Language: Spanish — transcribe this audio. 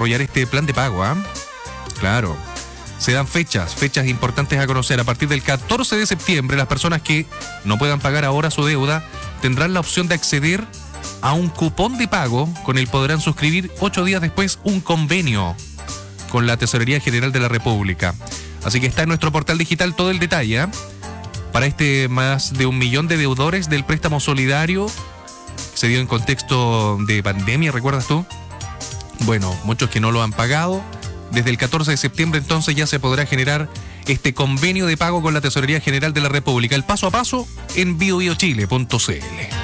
desarrollar este plan de pago, ¿ah? Claro. Se dan fechas importantes a conocer. A partir del 14 de septiembre, las personas que no puedan pagar ahora su deuda tendrán la opción de acceder a un cupón de pago, con el podrán suscribir 8 días después un convenio con la Tesorería General de la República. Así que está en nuestro portal digital todo el detalle, ¿eh? Para más de 1 millón de deudores del préstamo solidario, se dio en contexto de pandemia, ¿recuerdas tú? Bueno, muchos que no lo han pagado. Desde el 14 de septiembre entonces ya se podrá generar este convenio de pago con la Tesorería General de la República. El paso a paso en biobiochile.cl.